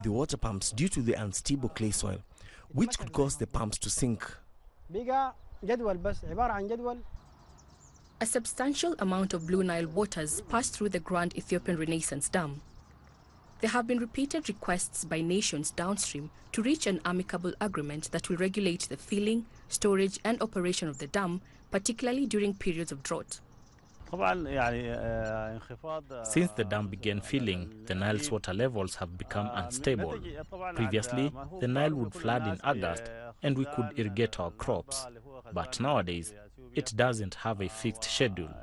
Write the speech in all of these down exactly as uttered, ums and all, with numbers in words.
the water pumps due to the unstable clay soil, which could cause the pumps to sink. A substantial amount of Blue Nile waters pass through the Grand Ethiopian Renaissance Dam. There have been repeated requests by nations downstream to reach an amicable agreement that will regulate the filling, storage and operation of the dam, particularly during periods of drought. Since the dam began filling, the Nile's water levels have become unstable. Previously, the Nile would flood in August and we could irrigate our crops. But nowadays, it doesn't have a fixed schedule.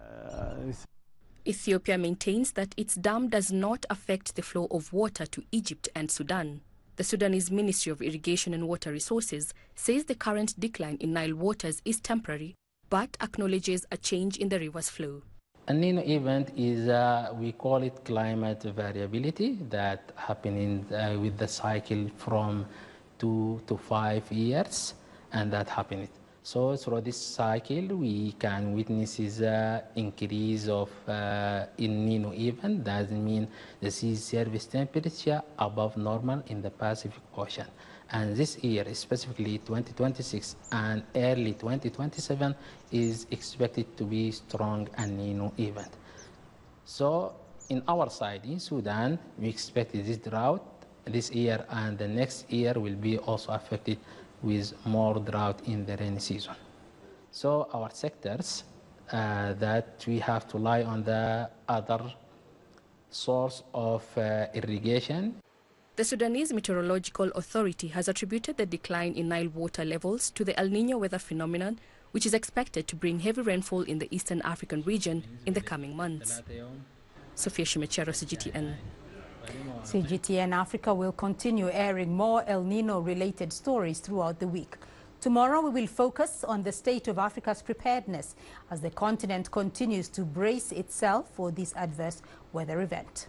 Ethiopia maintains that its dam does not affect the flow of water to Egypt and Sudan. The Sudanese Ministry of Irrigation and Water Resources says the current decline in Nile waters is temporary, but acknowledges a change in the river's flow. El Nino event is, uh, we call it climate variability that happening uh, with the cycle from two to five years, and that happened. So through this cycle, we can witness an increase of uh, El Nino event. That means the sea surface temperature above normal in the Pacific Ocean. And this year, specifically twenty twenty-six and early twenty twenty-seven, is expected to be strong El Nino event. So in our side, in Sudan, we expect this drought this year, and the next year will be also affected with more drought in the rainy season. So our sectors uh, that we have to rely on the other source of uh, irrigation. The Sudanese Meteorological Authority has attributed the decline in Nile water levels to the El Niño weather phenomenon, which is expected to bring heavy rainfall in the Eastern African region in the coming months. Sophia Shimechero, C G T N. C G T N Africa will continue airing more El Nino-related stories throughout the week. Tomorrow we will focus on the state of Africa's preparedness as the continent continues to brace itself for this adverse weather event.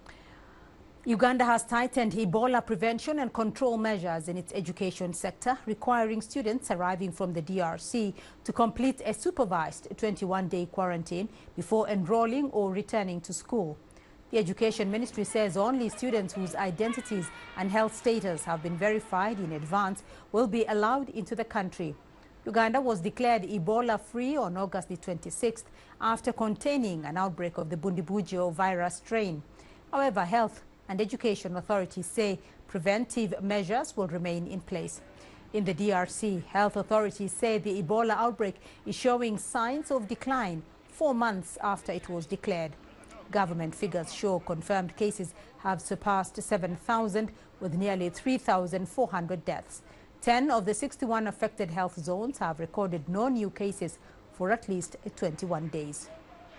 Uganda has tightened Ebola prevention and control measures in its education sector, requiring students arriving from the D R C to complete a supervised twenty-one day quarantine before enrolling or returning to school. The Education Ministry says only students whose identities and health status have been verified in advance will be allowed into the country. Uganda was declared Ebola-free on August the twenty-sixth after containing an outbreak of the Bundibugyo virus strain. However, health and education authorities say preventive measures will remain in place. In the D R C, health authorities say the Ebola outbreak is showing signs of decline four months after it was declared. Government figures show confirmed cases have surpassed seven thousand, with nearly three thousand four hundred deaths. ten of the sixty-one affected health zones have recorded no new cases for at least twenty-one days.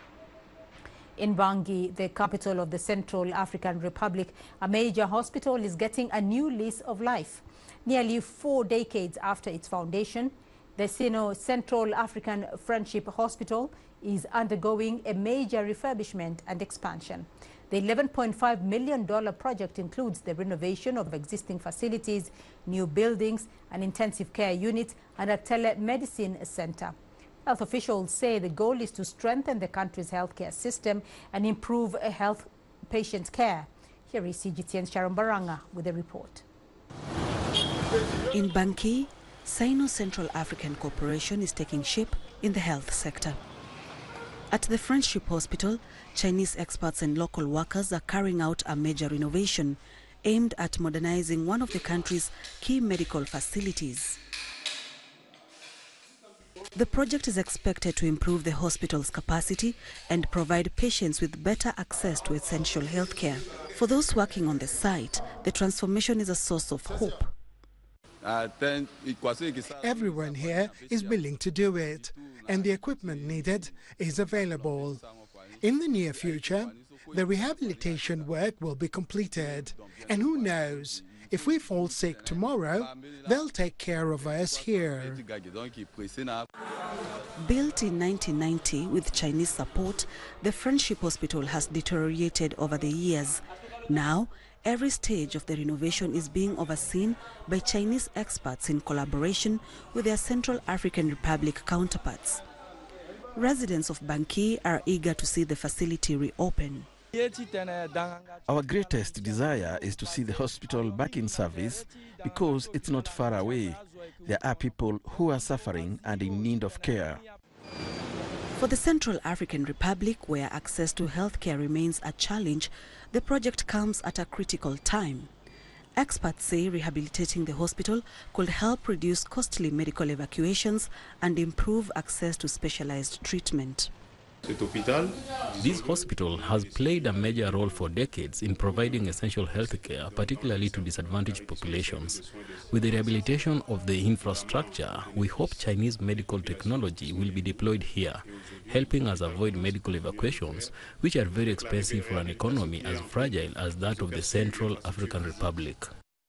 In Bangui, the capital of the Central African Republic, a major hospital is getting a new lease of life. Nearly four decades after its foundation, the Sino Central African Friendship Hospital is undergoing a major refurbishment and expansion. The eleven point five million dollar project includes the renovation of existing facilities, new buildings, an intensive care unit, and a telemedicine center. Health officials say the goal is to strengthen the country's healthcare system and improve health patient care. Here is C G T N's Sharon Baranga with a report. In Bangui, Sino Central African Corporation is taking shape in the health sector. At the Friendship Hospital, Chinese experts and local workers are carrying out a major renovation aimed at modernizing one of the country's key medical facilities. The project is expected to improve the hospital's capacity and provide patients with better access to essential health care. For those working on the site, the transformation is a source of hope. Everyone here is willing to do it, and the equipment needed is available. In the near future, the rehabilitation work will be completed, and who knows, if we fall sick tomorrow, they'll take care of us here. Built in nineteen ninety with Chinese support, the Friendship Hospital has deteriorated over the years. Now, every stage of the renovation is being overseen by Chinese experts in collaboration with their Central African Republic counterparts. Residents of Bangui are eager to see the facility reopen. Our greatest desire is to see the hospital back in service because it's not far away. There are people who are suffering and in need of care. For the Central African Republic, where access to healthcare remains a challenge, the project comes at a critical time. Experts say rehabilitating the hospital could help reduce costly medical evacuations and improve access to specialized treatment. This hospital has played a major role for decades in providing essential health care, particularly to disadvantaged populations. With the rehabilitation of the infrastructure, we hope Chinese medical technology will be deployed here, helping us avoid medical evacuations, which are very expensive for an economy as fragile as that of the Central African Republic.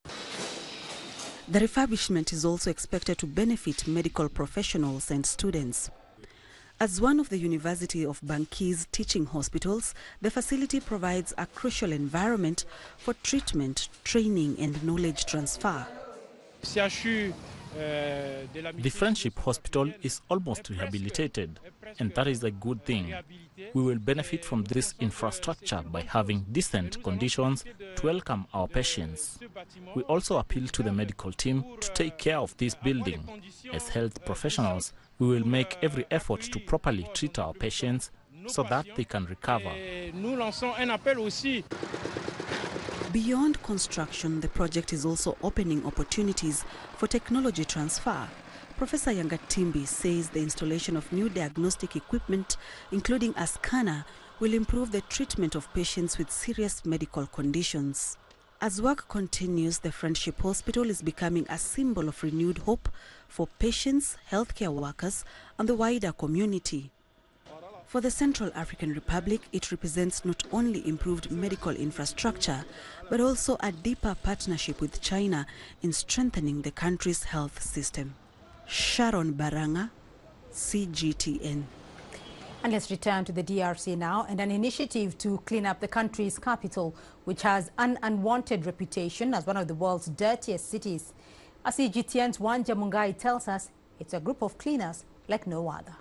The refurbishment is also expected to benefit medical professionals and students. As one of the University of Bangkok's teaching hospitals, the facility provides a crucial environment for treatment, training and knowledge transfer. The Friendship Hospital is almost rehabilitated, and that is a good thing. We will benefit from this infrastructure by having decent conditions to welcome our patients. We also appeal to the medical team to take care of this building. As health professionals, we will make every effort to properly treat our patients so that they can recover. Beyond construction, the project is also opening opportunities for technology transfer. Professor Yangatimbi says the installation of new diagnostic equipment, including a scanner, will improve the treatment of patients with serious medical conditions. As work continues, the Friendship Hospital is becoming a symbol of renewed hope for patients, healthcare workers, and the wider community. For the Central African Republic, it represents not only improved medical infrastructure, but also a deeper partnership with China in strengthening the country's health system. Sharon Baranga, C G T N. And let's return to the D R C now, and an initiative to clean up the country's capital, which has an unwanted reputation as one of the world's dirtiest cities. As C G T N's Wanja Mungai tells us, it's a group of cleaners like no other.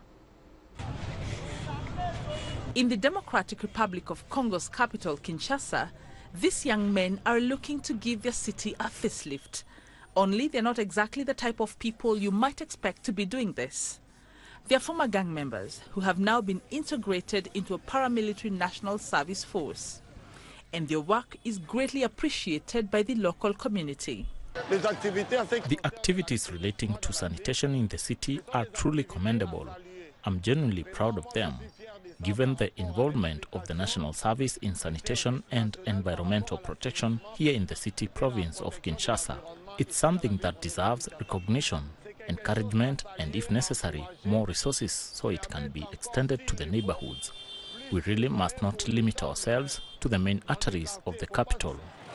In the Democratic Republic of Congo's capital, Kinshasa, these young men are looking to give their city a facelift. Only they're not exactly the type of people you might expect to be doing this. They are former gang members who have now been integrated into a paramilitary national service force. And their work is greatly appreciated by the local community. The activities relating to sanitation in the city are truly commendable. I'm genuinely proud of them, given the involvement of the National Service in sanitation and environmental protection here in the city province of Kinshasa. It's something that deserves recognition, encouragement, and if necessary, more resources so it can be extended to the neighborhoods. We really must not limit ourselves to the main arteries of the capital.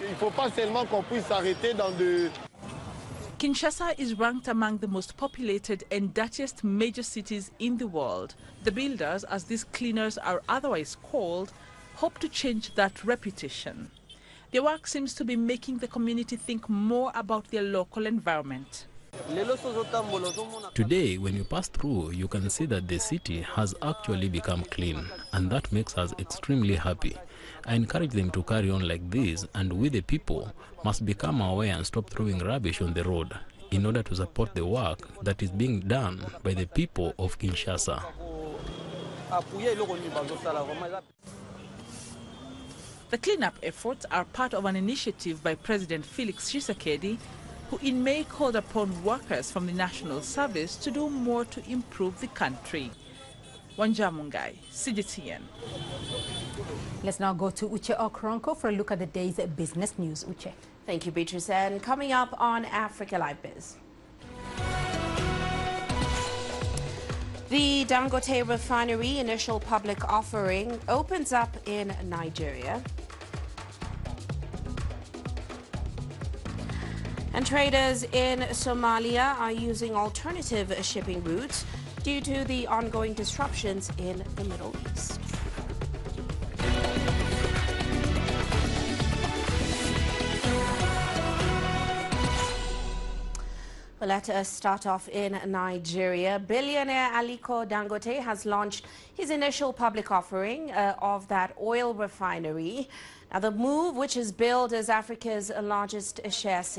Kinshasa is ranked among the most populated and dirtiest major cities in the world. The builders, as these cleaners are otherwise called, hope to change that reputation. Their work seems to be making the community think more about their local environment. Today, when you pass through, you can see that the city has actually become clean, and that makes us extremely happy. I encourage them to carry on like this, and we the people must become aware and stop throwing rubbish on the road in order to support the work that is being done by the people of Kinshasa. The cleanup efforts are part of an initiative by President Felix Tshisekedi, who in May called upon workers from the National Service to do more to improve the country. Wanja Mungai, C G T N. Let's now go to Uche Okronko for a look at the day's business news. Uche. Thank you, Beatrice. And coming up on Africa Live Biz. The Dangote refinery initial public offering opens up in Nigeria. And traders in Somalia are using alternative shipping routes due to the ongoing disruptions in the Middle East. Well, let us start off in Nigeria. Billionaire Aliko Dangote has launched his initial public offering uh, of that oil refinery. Now, the move, which is billed as Africa's largest share